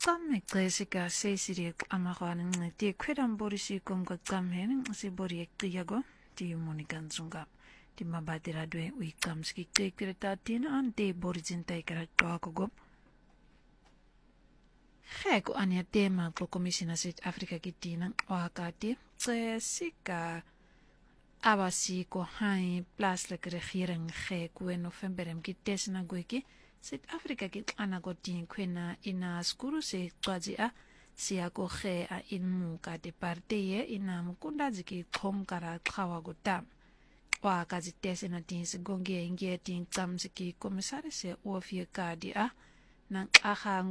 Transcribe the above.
Qame Jessica Sesiri Amahwan di Quedam Borisikum got Qamhen, Sibori Tiago, di Moniganzunga, di Mabadira Dwe, we Kamski take the Tatin and de Borizin take a Toago. Heko ania tema ko komisina South Africa kitina wakati Jessica Abasi ko hai plus like regering heko in November kitesna gweki. South Africa kit anagotin kwena ina skuru se twazi a siako ge a inmuka de parteye ina mukunda ziki khomkara xhawa gotam wa kazi tesena tin se gonge nge tin tsamsiki komisare se ofie kadi a nang aha